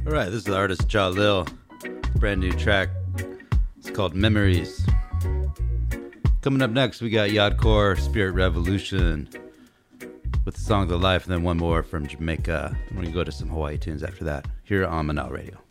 All right, this is the artist Jalil. Brand new track. It's called Memories. Coming up next, we got Yardcore, Spirit Revolution with the Songs of Life, and then one more from Jamaica. I'm going to go to some Hawaii tunes after that here on Manal Radio.